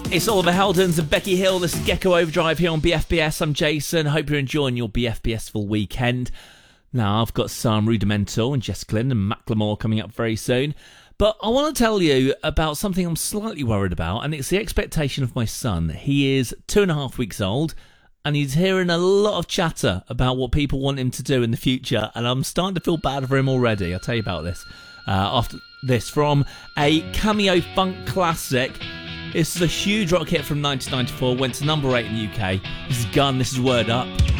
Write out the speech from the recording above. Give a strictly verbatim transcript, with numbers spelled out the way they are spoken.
It's Oliver Heldens and Becky Hill. This is Gecko Overdrive here on B F B S. I'm Jason. Hope you're enjoying your B F B S full weekend. Now, I've got some Rudimental and Jess Glynn and Macklemore coming up very soon. But I want to tell you about something I'm slightly worried about, and it's the expectation of my son. He is two and a half weeks old, and he's hearing a lot of chatter about what people want him to do in the future, and I'm starting to feel bad for him already. I'll tell you about this uh, after this from a Cameo funk classic. This is a huge rock hit from nineteen ninety-four, went to number eight in the U K. This is Gun, this is Word Up.